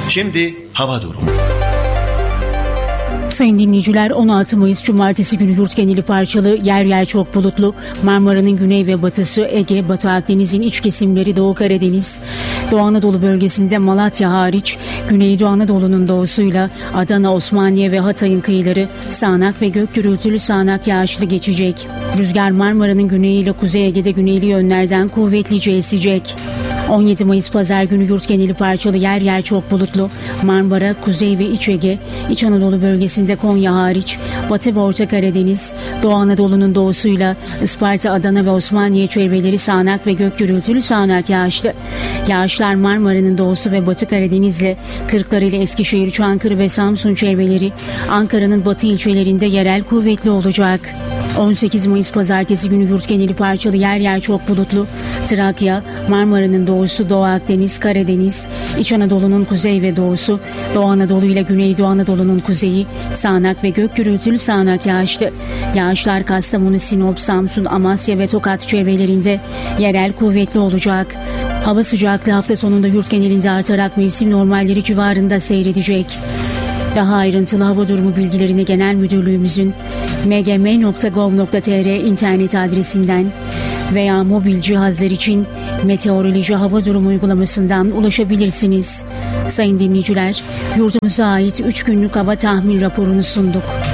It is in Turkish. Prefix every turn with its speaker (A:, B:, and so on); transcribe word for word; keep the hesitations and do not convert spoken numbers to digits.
A: Şimdi hava durumu.
B: Sayın dinleyiciler, on altı Mayıs Cumartesi günü yurt geneli parçalı, yer yer çok bulutlu. Marmara'nın güney ve batısı, Ege, Batı Akdeniz'in iç kesimleri, Doğu Karadeniz, Doğu Anadolu bölgesinde Malatya hariç, Güneydoğu Anadolu'nun doğusuyla Adana, Osmaniye ve Hatay'ın kıyıları sağanak ve gök gürültülü sağanak yağışlı geçecek. Rüzgar Marmara'nın güneyiyle Kuzey Ege'de güneyli yönlerden kuvvetlice esecek. on yedi Mayıs Pazar günü yurt geneli parçalı, yer yer çok bulutlu. Marmara, Kuzey ve İç Ege, İç Anadolu bölgesinde Konya hariç, Batı ve Orta Karadeniz, Doğu Anadolu'nun doğusuyla Isparta, Adana ve Osmaniye çevreleri sağanak ve gök gürültülü sağanak yağışlı. Yağışlar Marmara'nın doğusu ve Batı Karadeniz'le Kırklareli, Eskişehir, Çankırı ve Samsun çevreleri, Ankara'nın batı ilçelerinde yerel kuvvetli olacak. on sekiz Mayıs Pazartesi günü yurt geneli parçalı, yer yer çok bulutlu. Trakya, Marmara'nın doğusu, Doğu Akdeniz, Karadeniz, İç Anadolu'nun kuzey ve doğusu, Doğu Anadolu ile Güneydoğu Anadolu'nun kuzeyi sağanak ve gök gürültülü sağanak yağışlı. Yağışlar Kastamonu, Sinop, Samsun, Amasya ve Tokat çevrelerinde yerel kuvvetli olacak. Hava sıcaklığı hafta sonunda yurt genelinde artarak mevsim normalleri civarında seyredecek. Daha ayrıntılı hava durumu bilgilerini Genel Müdürlüğümüzün m g m nokta gov nokta t r internet adresinden veya mobil cihazlar için Meteoroloji Hava Durumu uygulamasından ulaşabilirsiniz. Sayın dinleyiciler, yurdumuza ait üç günlük hava tahmin raporunu sunduk.